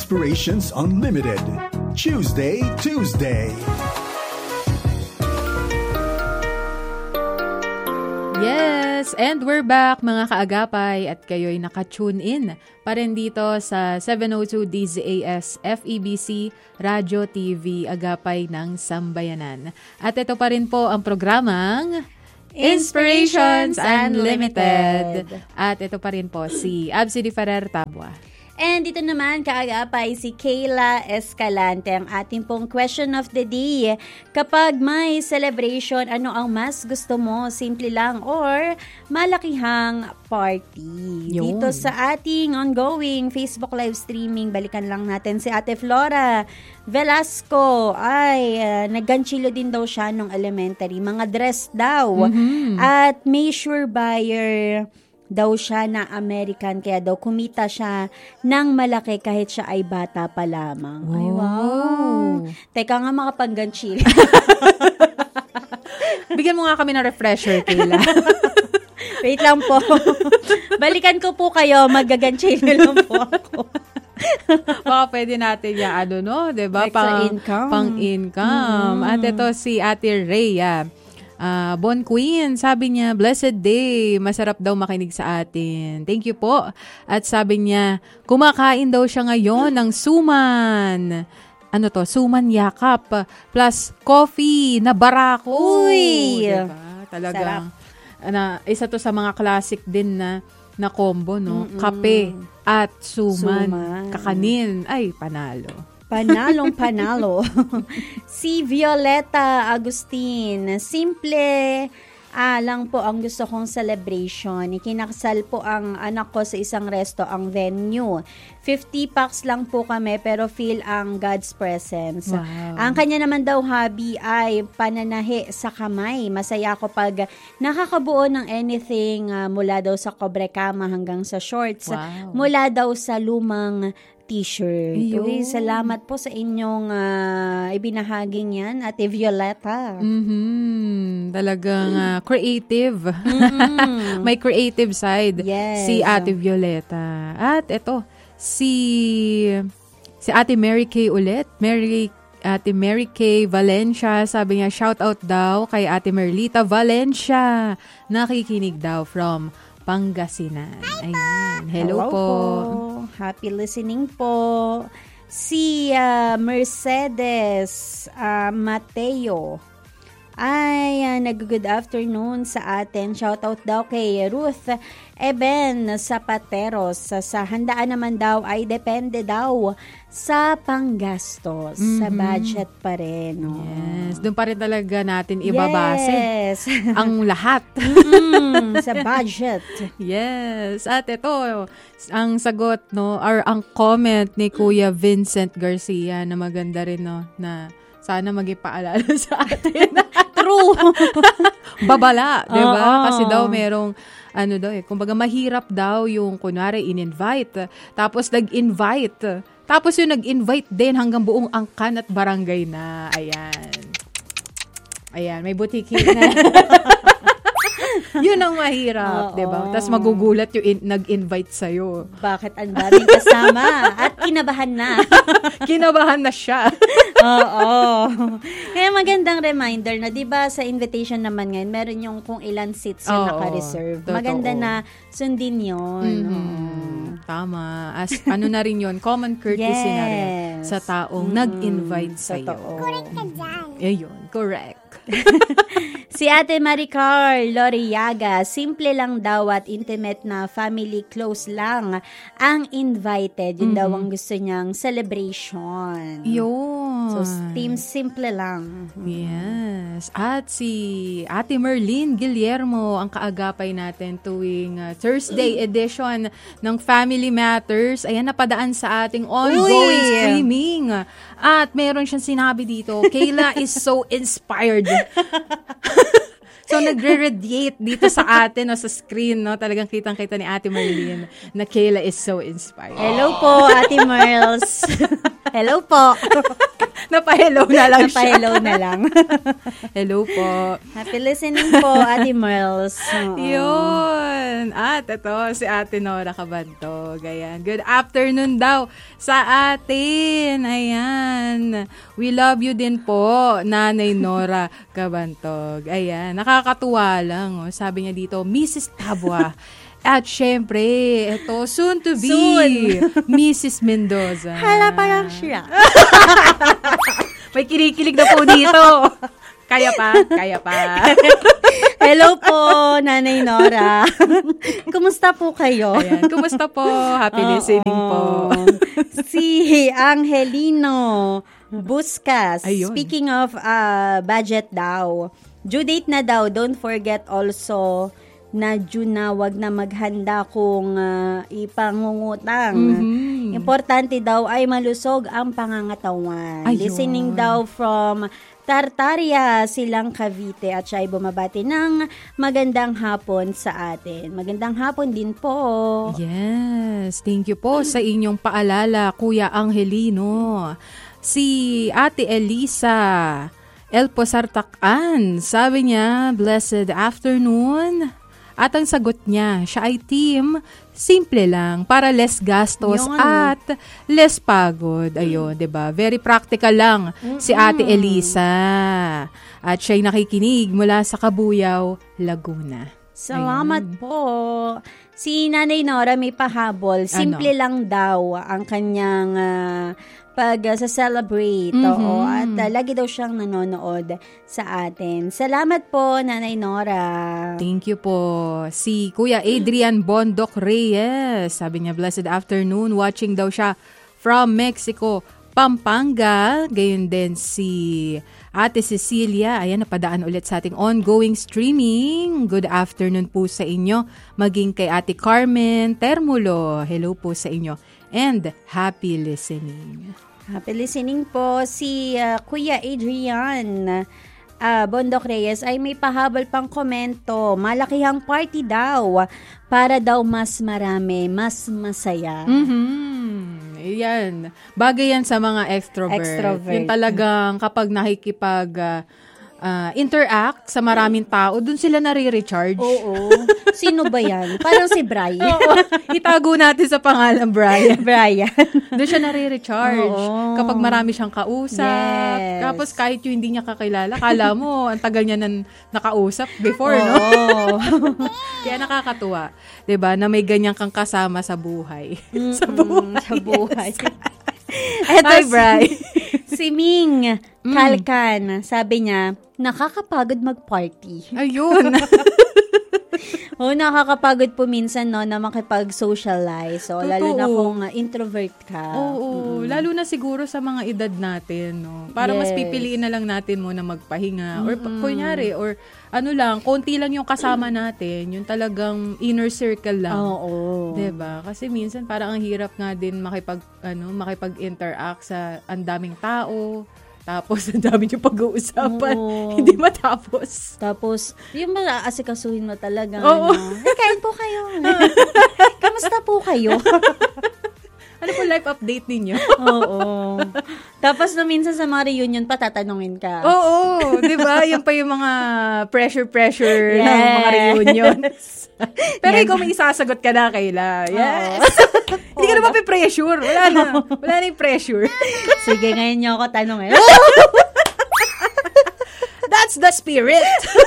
Inspirations Unlimited. Tuesday. Yes, and we're back mga kaagapay at kayo'y naka-tune in pa rin dito sa 702 DZAS FEBC Radio TV Agapay ng Sambayanan. At ito pa rin po ang programang Inspirations Unlimited. At ito pa rin po si Absi Di Ferrer Tabua. And dito naman, kaagapay, si Kayla Escalante, ang ating pong question of the day. Kapag may celebration, ano ang mas gusto mo? Simple lang or malakihang party? Yun. Dito sa ating ongoing Facebook live streaming, balikan lang natin si Ate Flora Velasco. Ay, nagganchilo din daw siya nung elementary. Mga dress daw. At may sure buyer daw siya na American, kaya daw kumita siya ng malaki kahit siya ay bata pa lamang. Wow. Ay, wow. Teka nga, makapangganchil. Bigyan mo nga kami ng refresher, Kayla. Wait lang po. Balikan ko po kayo, magaganchil lang po ako. Baka pwede natin yung diba? Extra income. Pang-income. At ito si Ate Rhea. Bon Queen, sabi niya, blessed day, masarap daw makinig sa atin. Thank you po. At sabi niya, kumakain daw siya ngayon ng suman. Suman yakap plus coffee na barako. Uy! Diba? Talagang, isa to sa mga classic din na combo, no? Kape at suman. Kakanin. Ay, panalo. Panalo. Si Violeta Agustin, simple lang po ang gusto kong celebration. Ikinakasal po ang anak ko sa isang resto, ang venue. 50 packs lang po kami pero feel ang God's presence. Wow. Ang kanya naman daw hobby ay pananahi sa kamay. Masaya ako pag nakakabuo ng anything mula daw sa kobrekama hanggang sa shorts. Wow. Mula daw sa lumang t-shirt. Uy, salamat po sa inyong ibinahaging yan, Ate Violeta. Talagang creative. May creative side. Yes. Si Ate Violeta. At ito, si Ate Mary Kay ulit. Ate Mary Kay Valencia, sabi niya, shout out daw kay Ate Merlita Valencia. Nakikinig daw from Pangasinan. Ayan. Hello po. Happy listening po. Si Mercedes Mateo ay nag-good afternoon sa atin. Shoutout daw kay Ruth Eben Zapateros. Sa handaan naman daw ay depende daw sa panggastos. Sa budget pa rin. No? Yes. Doon pa rin talaga natin ibabase. Yes. Ang lahat. Sa budget. Yes. At ito, ang sagot, no, or ang comment ni Kuya Vincent Garcia na maganda rin, no, na sana magipaalala sa atin. True. Babala, di ba? Kasi daw merong, kumbaga mahirap daw yung, kunwari, in-invite. Tapos nag-invite. Tapos yung nag-invite din hanggang buong angkan at barangay na. Ayan, may butiki na. Yun ang mahirap, di ba? Tapos magugulat yung nag-invite sa'yo. Bakit ang daming kasama? At kinabahan na. Kinabahan na siya. Oo. Kaya magandang reminder na, di ba, sa invitation naman ngayon, meron yung kung ilan seats yung naka-reserve. Totoo. Maganda na sundin yun. Tama. As na rin yun, common courtesy na rin sa taong nag-invite sa'yo. Correct ka dyan. Ayun, correct. Si Ate Maricar Loriaga, simple lang daw at intimate na family close lang ang invited. Yun daw ang gusto niyang celebration. Yun. So, team simple lang. Yes. At si Ate Merlin Guillermo, ang kaagapay natin tuwing Thursday edition ng Family Matters. Ayan, napadaan sa ating ongoing streaming. At meron siyang sinabi dito, Kayla is so inspired. So, nagre-radiate dito sa atin, sa screen, no? Talagang kitang-kita ni Ate Merlin na Kayla is so inspired. Hello po, Ate Merls. Hello po. Napa-hello na lang siya. Napa-hello na lang. Hello po. Happy listening po, Ate Merls. Yun. At ito, si Ate Nora Cabantog. Ayan. Good afternoon daw sa atin. Ayan. We love you din po, Nanay Nora Cabantog. Ayan. Nakakatuwa lang. Oh. Sabi niya dito, Mrs. Tabwa. At syempre, ito, soon to be, Mrs. Mendoza. Hala parang siya. May kinikilig na po dito. Kaya pa. Hello po, Nanay Nora. Kumusta po kayo? Ayan. Kumusta po? Happy listening po. Si Angelino Buscas. Ayun. Speaking of budget daw. Due date na daw. Don't forget also na June na wag na maghanda kung ipangungutang. Mm-hmm. Importante daw ay malusog ang pangangatawan. Ayun. Listening daw from Tartaria, Silang Cavite, at siya ay bumabati ng magandang hapon sa atin. Magandang hapon din po. Yes. Thank you po sa inyong paalala, Kuya Angelino. Si Ate Elisa Elpo Sartakan, sabi niya, blessed afternoon. At ang sagot niya, siya ay team, simple lang, para less gastos at less pagod. Ayun, 'di ba? Very practical lang si Ate Elisa. At siya ay nakikinig mula sa Kabuyaw, Laguna. Salamat po. Si Nanay Nora may pahabol. Simple lang daw ang kanyang pag-celebrate. Oo, at lagi daw siyang nanonood sa atin. Salamat po, Nanay Nora. Thank you po. Si Kuya Adrian Bondoc Reyes, sabi niya, blessed afternoon. Watching daw siya from Mexico, Pampanga. Gayon din si Ate Cecilia. Ayan, napadaan ulit sa ating ongoing streaming. Good afternoon po sa inyo. Maging kay Ate Carmen Termulo. Hello po sa inyo. And happy listening. Happy listening po. Si Kuya Adrian Bondoc Reyes ay may pahabol pang komento. Malakihang party daw para daw mas marami, mas masaya. Yan. Bagay yan sa mga extrovert. Yung talagang kapag nakikipag interact sa maraming tao, dun sila nare-recharge. Oo. Sino ba yan? Parang si Brian. Oo. Itago natin sa pangalan Brian. Doon siya nare-recharge. Oo. Kapag marami siyang kausap. Yes. Tapos kahit yung hindi niya kakilala, kala mo, ang tagal niya nang nakausap before, no? Kaya nakakatuwa. 'Di ba? Na may ganyan kang kasama sa buhay. Sa buhay. Eto, Hi, Bri. si Ming Kalkan, sabi niya, nakakapagod mag-party. Ayun. Nakakapagod po minsan, no, na makipag-socialize. So, lalo na kung introvert ka. Oo, lalo na siguro sa mga edad natin, no. Para mas pipiliin na lang natin muna magpahinga. Or kunyari, or ano lang, konti lang yung kasama natin, yung talagang inner circle lang. Oo. 'Di ba? Kasi minsan parang ang hirap nga din makipag-interact sa ang daming tao. Tapos, ang dami yung pag-uusapan. Hindi matapos. Tapos, yung maasikasuhin mo talaga. Oo. Kain po kayo. Kamusta po kayo? Ano po life update ninyo? Oo. Tapos, minsan sa mga reunion pa, tatanungin ka. Oo. Di ba? Yan pa yung mga pressure ng mga reunions. Pero ikaw may isasagot ka na, Kayla. Yes. Hindi ka na mapipressure. Wala na yung pressure. Sige, ngayon niyo ako tanongin. That's the spirit.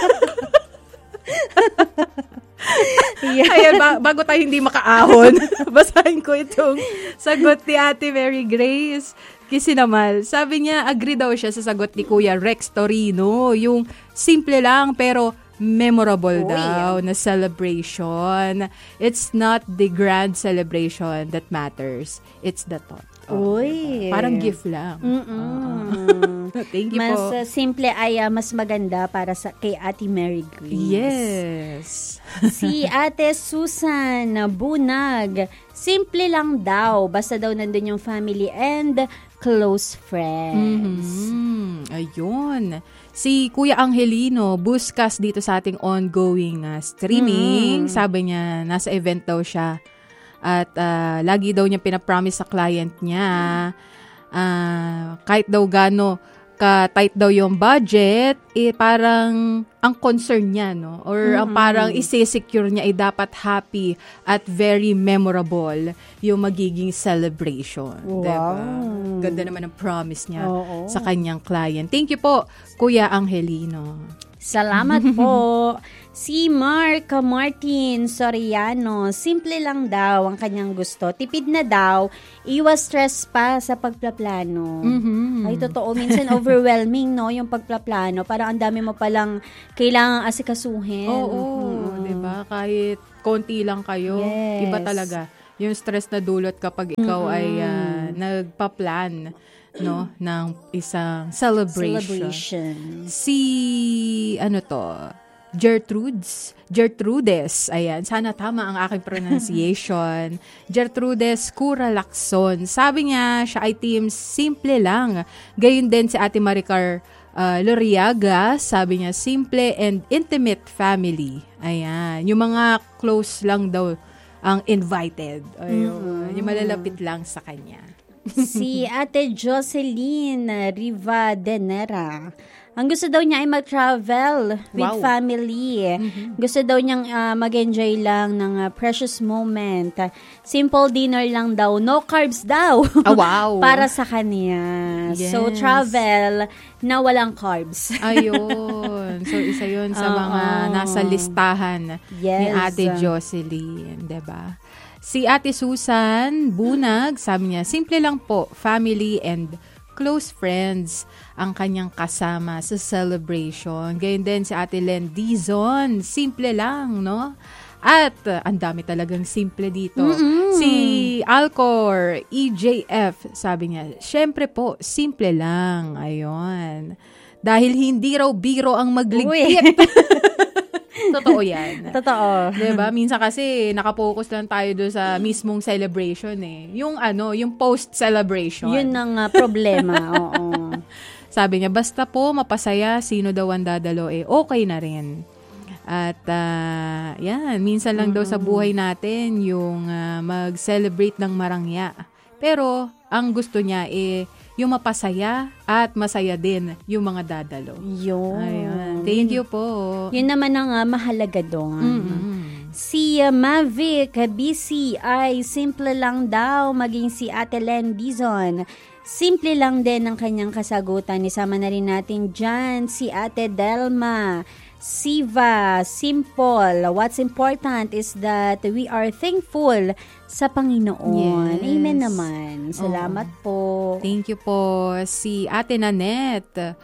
Ayan, bago tayo hindi makaahon, basahin ko itong sagot ni Ate Mary Grace Kisinamal. Sabi niya, agree daw siya sa sagot ni Kuya Rex Torino. Yung simple lang pero memorable daw na celebration. It's not the grand celebration that matters. It's the thought. Uy. Parang gift lang. Thank you po. Mas simple ay mas maganda para kay Ate Mary Grace. Yes. Si Ate Susan Bunag, simple lang daw. Basta daw nandun yung family and close friends. Ayun. Si Kuya Angelino, Buscas dito sa ating ongoing streaming. Sabi niya, nasa event daw siya. At lagi daw niya pinapromise sa client niya kahit daw gano ka-tight daw yung budget, parang ang concern niya, no? Or ang parang isi-secure niya ay dapat happy at very memorable yung magiging celebration. Wow. Diba? Ganda naman ang promise niya sa kanyang client. Thank you po, Kuya Angelino. Salamat po. Si Mark Martin Soriano, simple lang daw ang kanyang gusto. Tipid na daw, iwas stress pa sa pagplaplano. Ay, totoo. Minsan overwhelming, no, yung pagplaplano. Parang ang dami mo palang kailangang asikasuhin. Oo, diba? Kahit konti lang kayo, iba talaga. Yung stress na dulot kapag ikaw ay nagpa-plan, no, ng isang celebration. Si Gertrudes, ayan, sana tama ang aking pronunciation. Gertrudes Curalakson. Sabi niya, siya ay team simple lang. Gayun din si Ate Maricar Loriaga, sabi niya, simple and intimate family. Ayan, yung mga close lang daw ang invited. Ayun, yung malalapit lang sa kanya. Si Ate Jocelyn Rivadenera. Ang gusto daw niya ay mag-travel with family. Gusto daw niyang mag-enjoy lang ng precious moment. Simple dinner lang daw. No carbs daw. Para sa kanya. Yes. So, travel na walang carbs. Ayun. So, isa yun sa mga nasa listahan ni Ate Jocelyn. Diba? Si Ate Susan Bunag, sabi niya, simple lang po, family and close friends ang kanyang kasama sa celebration. Gayun din si Ate Len Dizon, simple lang, no? At ang dami talagang simple dito. Si Alcor EJF, sabi niya, syempre po, simple lang. Ayun. Dahil hindi raw biro ang magligpit. Totoo yan. Totoo. Diba? Minsan kasi nakapokus lang tayo doon sa mismong celebration eh. Yung post-celebration. Yun ang problema. Oo. Sabi niya, basta po mapasaya, sino daw ang dadalo okay na rin. At yan, minsan lang daw sa buhay natin yung mag-celebrate ng marangya. Pero ang gusto niya yung mapasaya at masaya din yung mga dadalo. Yun. Ayun. Thank you po. Yun naman ang mahalaga doon. Si Mavic BC ay simple lang daw maging si Ate Len Dizon. Simple lang din ang kanyang kasagutan. Isama na rin natin dyan si Ate Delma. Siva, simple. What's important is that we are thankful sa Panginoon. Yes. Amen naman. Salamat po. Thank you po. Si Ate Nanette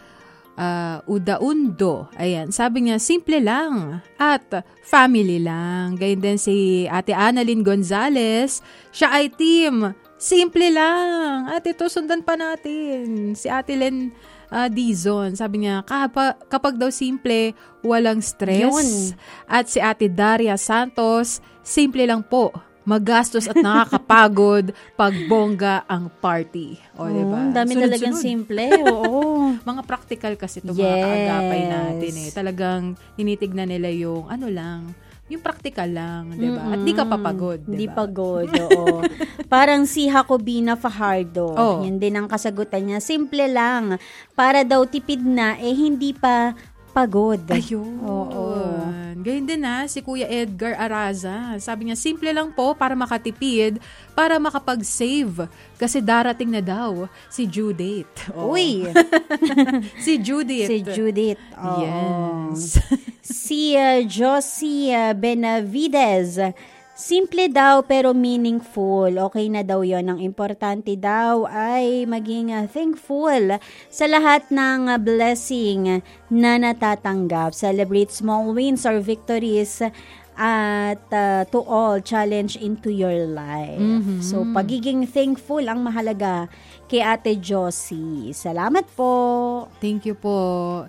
Udaundo. Ayan, sabi niya, simple lang at family lang. Gayun din si Ate Annalyn Gonzalez. Siya ay team simple lang. At ito, sundan pa natin. Si Ate Len Dizon. Sabi niya, kapag daw simple, walang stress. Yun. At si Ate Daria Santos, simple lang po. Magastos at nakakapagod pag bongga ang party. O, diba? Dami talagang simple. Oo. Mga practical kasi ito, mga kaagapay natin eh. Talagang tinitignan nila yung yung practical lang, diba? At di ka papagod, diba? Di pagod, oo. Parang si Jacobina Fajardo. Yun din ang kasagutan niya. Simple lang. Para daw tipid na, hindi pa pagod. Ayun. Oo. Gayun din si Kuya Edgar Araza. Sabi niya, simple lang po para makatipid, para makapag-save. Kasi darating na daw si due date. Uy! Si Judith. Si Judith. Oo. Yes. Si Josie Benavides. Simple daw pero meaningful. Okay na daw yon. Ang importante daw ay maging thankful sa lahat ng blessing na natatanggap. Celebrate small wins or victories at to all challenge into your life. So, pagiging thankful ang mahalaga kay Ate Josie. Salamat po. Thank you po.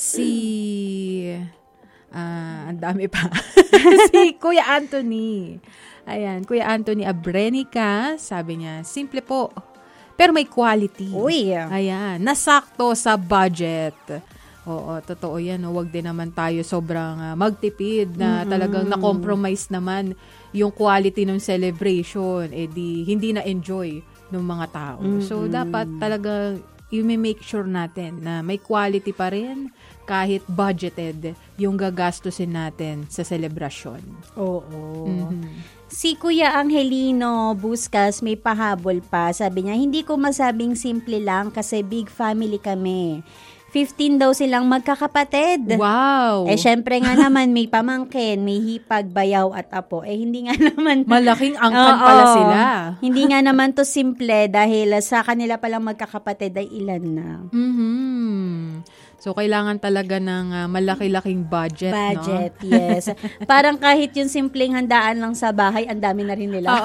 Ang dami pa. Si Kuya Anthony. Ayan, Kuya Anthony Abrenica, sabi niya, simple po, pero may quality. Uy! Ayan, nasakto sa budget. Oo, totoo yan. Huwag din naman tayo sobrang magtipid na talagang na-compromise naman yung quality ng celebration. Di hindi na-enjoy ng mga tao. So, dapat talaga i-make sure natin na may quality pa rin kahit budgeted yung gagastusin natin sa selebrasyon. Oo. Si Kuya Angelino Buscas may pahabol pa. Sabi niya, hindi ko masabing simple lang kasi big family kami. 15 daw silang magkakapatid. Wow! Syempre nga naman, may pamangkin, may hipag, bayaw at apo. Hindi nga naman... Malaking angkan pala sila. Hindi nga naman to simple dahil sa kanila palang magkakapatid ay ilan na. So, kailangan talaga ng malaki-laking budget, no? Yes. Parang kahit yung simpleng handaan lang sa bahay, ang dami na rin nila.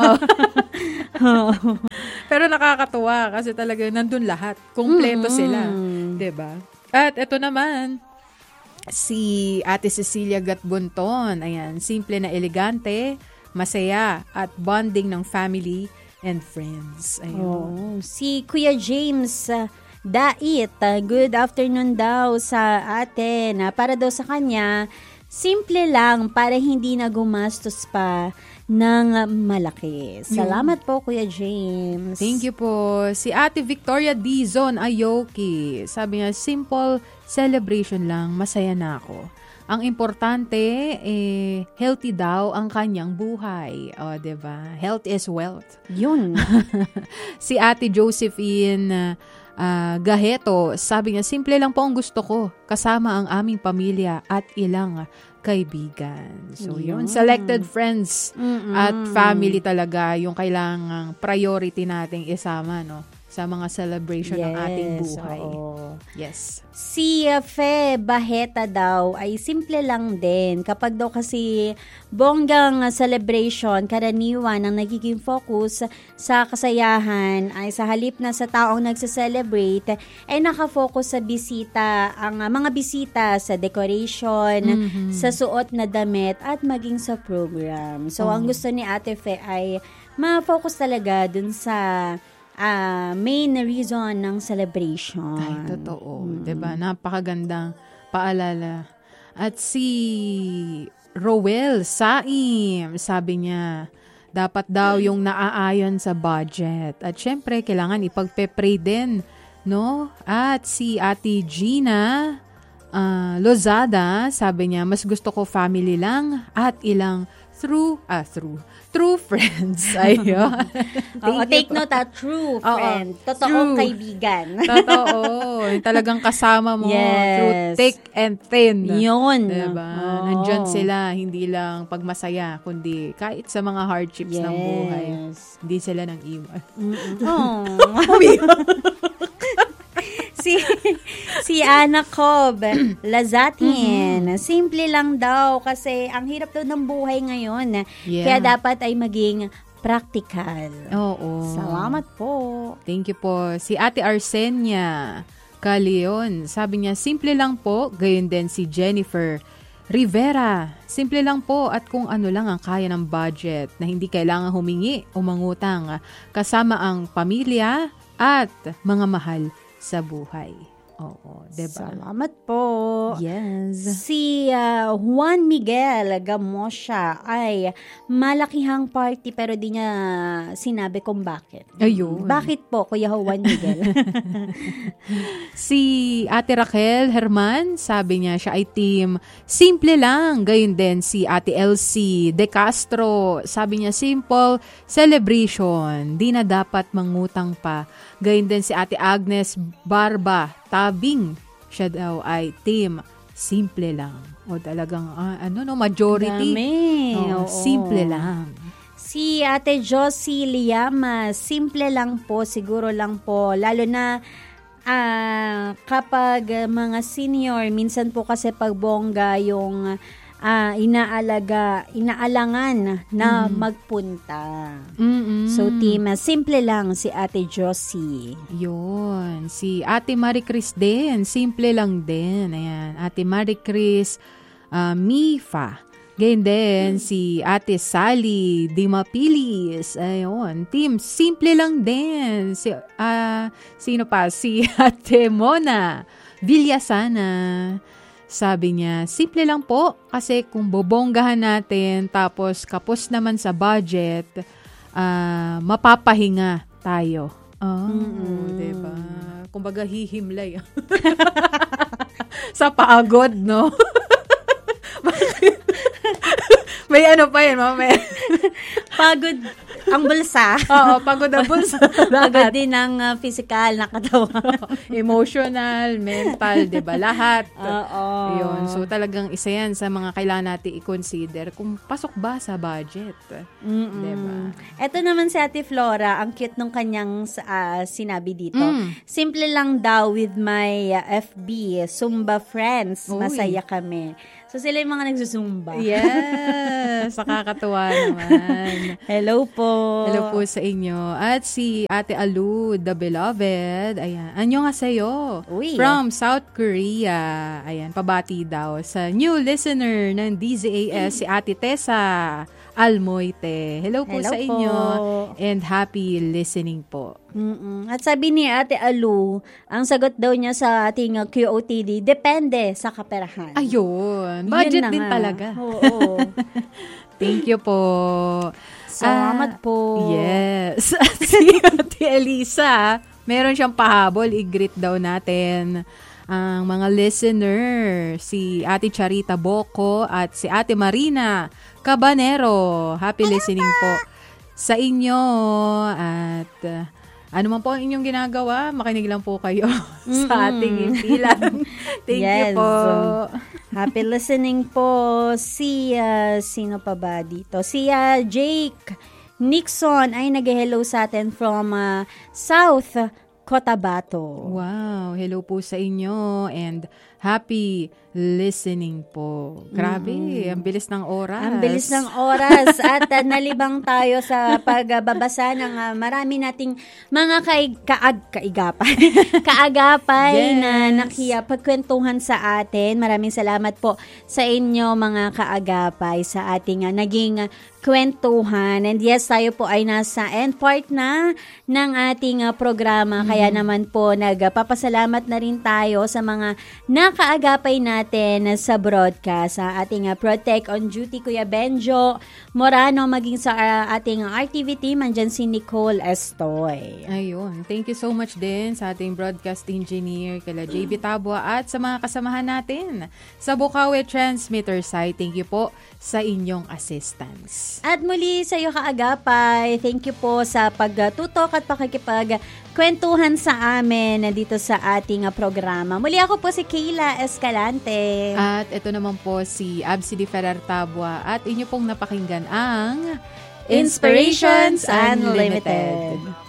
Pero nakakatuwa kasi talaga nandun lahat. Kumpleto sila. 'Di ba? At ito naman, si Ate Cecilia Gatbunton. Ayan, simple na elegante, masaya, at bonding ng family and friends. Ayun. Si Kuya James Dait, good afternoon daw sa atin. Para daw sa kanya, simple lang para hindi na gumastos pa ng malaki. Salamat po, Kuya James. Thank you po. Si Ate Victoria Dizon Ayoki. Sabi niya, simple celebration lang, masaya na ako. Ang importante, healthy daw ang kanyang buhay. O, diba? Health is wealth. Yun. Si Ate Josephine Gaheto, sabi niya, simple lang po ang gusto ko. Kasama ang aming pamilya at ilang kaibigan. So, yun. Selected friends at family talaga yung kailangang priority nating isama, no? Sa mga celebration ng ating buhay. Yes. Si Fe Baheta daw ay simple lang din. Kapag daw kasi bonggang celebration, karaniwan ang nagiging focus sa kasayahan ay sa halip na sa taong nagse-celebrate ay nakafocus sa bisita, ang mga bisita sa decoration, sa suot na damit at maging sa program. So, ang gusto ni Ate Fe ay ma-focus talaga dun sa main reason ng celebration. Ay, totoo. Diba? Napakagandang paalala. At si Roel Saim, sabi niya, dapat daw yung naaayon sa budget. At syempre, kailangan ipagpe-pray din, no? At si Ate Gina Lozada, sabi niya, mas gusto ko family lang at ilang true friends. Ayun. Take note, true friend. Totoong kaibigan. Totoo. Talagang kasama mo through thick and thin. Yun. Diba? Nandyan sila, hindi lang pagmasaya, kundi kahit sa mga hardships ng buhay. Hindi sila nang iwan. Si Ana Cob Lazatin, simple lang daw kasi ang hirap daw ng buhay ngayon. Kaya dapat ay maging practical. Oo. Salamat po. Thank you po. Si Ate Arsenia Caleon, sabi niya, simple lang po. Gayon din si Jennifer Rivera, simple lang po at kung ano lang ang kaya ng budget na hindi kailangan humingi o mangutang kasama ang pamilya at mga mahal sa buhay. Oo, diba? Salamat po. Yes. Si Juan Miguel Gamosha ay malakihang party pero di niya sinabi kung bakit. Ayun. Bakit po, Kuya Juan Miguel? Si Ate Raquel Herman, sabi niya siya ay team simple lang. Gayon din si Ate Elsie De Castro, sabi niya simple celebration. Di na dapat mangutang pa. Gayon din si Ate Agnes Barba Tabing, siya daw ay team simple lang. O talagang majority. Dami. Simple lang. Si Ate Josie Liama, simple lang po, siguro lang po. Lalo na kapag mga senior, minsan po kasi pagbongga yung inaalangan na magpunta. So, team, simple lang si Ate Josie. Yun. Si Ate Marie Chris din, simple lang din. Ayan, Ate Marie Chris Mifa. Ganyan din si Ate Sally Dimapilis. Ayun, team, simple lang din. Sino pa? Si Ate Mona Villasana. Sabi niya, simple lang po kasi kung bobonggahan natin tapos kapos naman sa budget, mapapahinga tayo. Diba? Kumbaga hihimlay. Sa pagod, no? May ano pa yun, mamaya. Pagod ang bulsa. Oo, pagod ang bulsa. Pagod din ang physical na katawan. Emotional, mental, diba? Lahat. Oo. Yun. So, talagang isa yan sa mga kailangan natin i-consider kung pasok ba sa budget. Diba? Ito naman si Ate Flora, ang cute nung kanyang sinabi dito. Simple lang daw with my FB, Zumba friends. Uy. Masaya kami. So, sila yung mga nagsusumba. Yes! Nakakatuwa naman. Hello po. Hello po sa inyo. At si Ate Alu, the beloved. Ayan. Annyeonghaseyo. Uy. From South Korea. Ayan. Pabati daw sa new listener ng DZAS, si Ate Tessa Almoite. Hello po sa inyo. And happy listening po. At sabi ni Ate Alu, ang sagot daw niya sa ating QOTD, depende sa kaperahan. Ayun. Budget Yun na din nga. talaga. Oo. Thank you po. Salamat po. Yes. Si Ate Elisa, meron siyang pahabol. I-greet daw natin ang mga listener. Si Ate Charita Boco at si Ate Marina Cabanero. Happy listening po sa inyo. At ano man po ang inyong ginagawa, makinig lang po kayo sa ating impilan. Thank you po. Happy listening po. Si, sino pa ba dito? Si Jake Nixon ay nag-hello sa atin from South Cotabato. Wow, hello po sa inyo and happy listening po. Grabe, ang bilis ng oras. Ang bilis ng oras at nalibang tayo sa pagbabasa ng marami nating mga kaagapay Yes. na nakipagkwentuhan sa atin. Maraming salamat po sa inyo mga kaagapay sa ating naging kwentuhan. And yes, tayo po ay nasa end part na ng ating programa. Kaya naman po nagpapasalamat na rin tayo sa mga nakaagapay natin sa broadcast. Sa ating Protect on Duty, Kuya Benjo Morano, maging sa ating RTV team, andyan si Nicole Estoy. Ayun. Thank you so much din sa ating broadcast engineer, kala JB Tabua at sa mga kasamahan natin sa Bukawi Transmitter site. Thank you po sa inyong assistance. At muli sa iyo kaagapay, thank you po sa pagtutok at pakikipagkwentuhan sa amin dito sa ating programa. Muli ako po si Kayla Escalante. At ito naman po si Absidy Ferrer Tabua at inyo pong napakinggan ang Inspirations Unlimited.